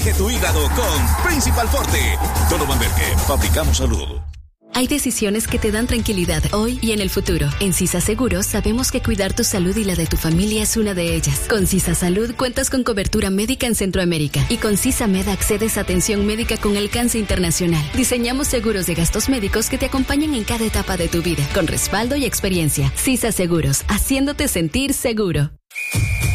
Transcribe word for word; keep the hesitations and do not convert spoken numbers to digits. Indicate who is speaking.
Speaker 1: Protege tu hígado con Principal Forte. Todo Manberque, fabricamos salud.
Speaker 2: Hay decisiones que te dan tranquilidad hoy y en el futuro. En Sisa Seguros sabemos que cuidar tu salud y la de tu familia es una de ellas. Con Sisa Salud cuentas con cobertura médica en Centroamérica y con Sisa Med accedes a atención médica con alcance internacional. Diseñamos seguros de gastos médicos que te acompañen en cada etapa de tu vida, con respaldo y experiencia. Sisa Seguros, haciéndote sentir seguro.